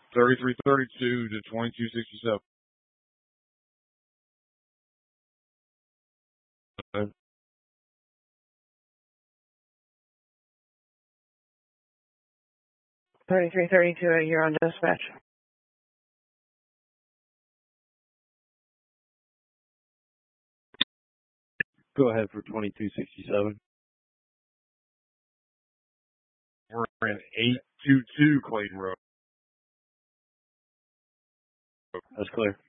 3332 to 2267. You're on dispatch. Go ahead for 2267. We're in 822 Clayton Road. That's clear.